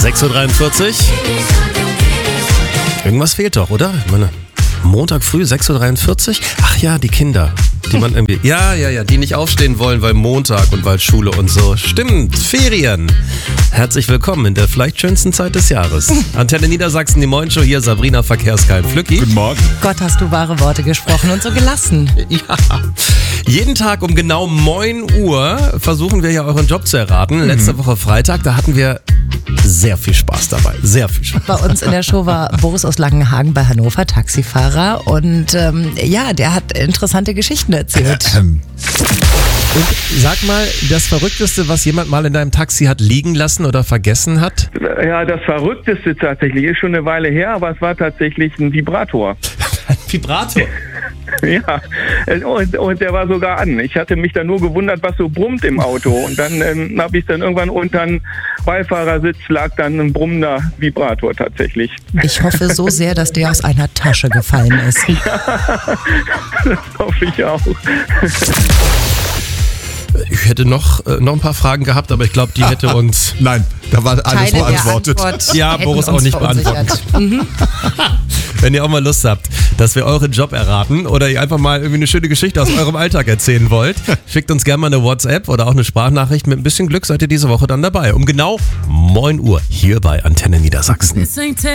6.43 Uhr. Irgendwas fehlt doch, oder? Ich meine, Montag früh, 6.43 Uhr. Ach ja, die Kinder, die man irgendwie... Ja, die nicht aufstehen wollen, weil Montag und weil Schule und so. Stimmt, Ferien. Herzlich willkommen in der vielleicht schönsten Zeit des Jahres. Antenne Niedersachsen, die Moin Show, hier Sabrina Verkehrskeim Flücki. Guten Morgen. Gott, hast du wahre Worte gesprochen und so gelassen. Ja. Jeden Tag um genau 9 Uhr versuchen wir ja euren Job zu erraten. Letzte Woche Freitag, da hatten wir sehr viel Spaß dabei. Sehr viel Spaß. Bei uns in der Show war Boris aus Langenhagen bei Hannover, Taxifahrer. Und der hat interessante Geschichten erzählt. Und sag mal, das Verrückteste, was jemand mal in deinem Taxi hat liegen lassen oder vergessen hat? Ja, das Verrückteste tatsächlich ist schon eine Weile her, aber es war tatsächlich ein Vibrator. Ein Vibrator? Ja, und der war sogar an. Ich hatte mich dann nur gewundert, was so brummt im Auto. Und dann habe ich dann irgendwann unter dem Beifahrersitz lag dann ein brummender Vibrator tatsächlich. Ich hoffe so sehr, dass der aus einer Tasche gefallen ist. Ja, das hoffe ich auch. Ich hätte noch ein paar Fragen gehabt, aber ich glaube, die hätte uns... Nein, da war alles Teile beantwortet. der Antwort Ja, hätten Boris auch uns nicht beantwortet. Wenn ihr auch mal Lust habt, dass wir euren Job erraten oder ihr einfach mal irgendwie eine schöne Geschichte aus eurem Alltag erzählen wollt, schickt uns gerne mal eine WhatsApp oder auch eine Sprachnachricht. Mit ein bisschen Glück seid ihr diese Woche dann dabei. Um genau 9 Uhr hier bei Antenne Niedersachsen.